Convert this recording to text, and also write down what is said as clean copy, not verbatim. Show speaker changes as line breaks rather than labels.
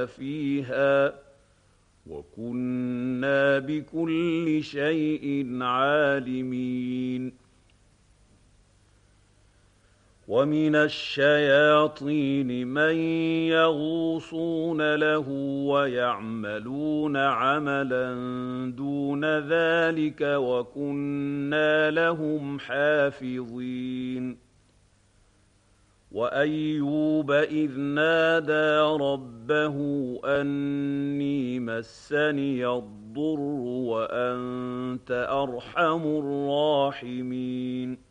فيها وكنا بكل شيء عالمين. ومن الشياطين من يغوصون له ويعملون عملا دون ذلك وكنا لهم حافظين. وأيوب إذ نادى ربه أني مسني الضر وأنت أرحم الراحمين.